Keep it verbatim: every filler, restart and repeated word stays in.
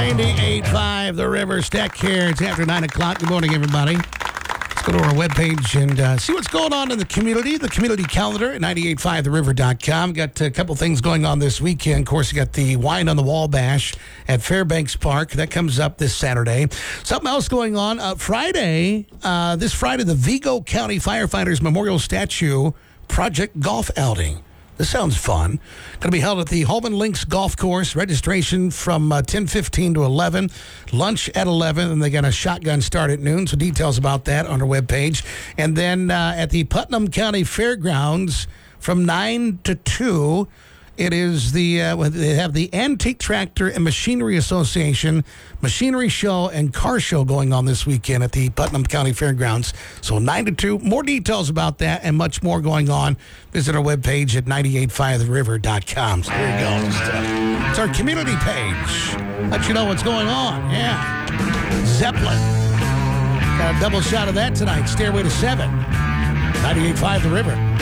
ninety-eight point five The River. Stack here. It's after nine o'clock. Good morning, everybody. Let's go to our webpage and uh, see what's going on in the community. The community calendar at ninety-eight point five the river dot com. Got a couple things going on this weekend. Of course, you got the Wine on the Wall Bash at Fairbanks Park. That comes up this Saturday. Something else going on. Uh, Friday, uh, this Friday, the Vigo County Firefighters Memorial Statue Project Golf Outing. This sounds fun. Going to be held at the Holman Links Golf Course. Registration from uh, ten fifteen to eleven. Lunch at eleven, and they got a shotgun start at noon. So details about that on our webpage. And then uh, at the Putnam County Fairgrounds from nine to two, it is the, uh, they have the Antique Tractor and Machinery Association Machinery Show and Car Show going on this weekend at the Putnam County Fairgrounds. So nine to two. More details about that and much more going on. Visit our webpage at ninety-eight point five the river dot com. So there you go. It's, uh, it's our community page. Let you know what's going on. Yeah. Zeppelin. Got a double shot of that tonight. Stairway to Seven. ninety-eight point five The River.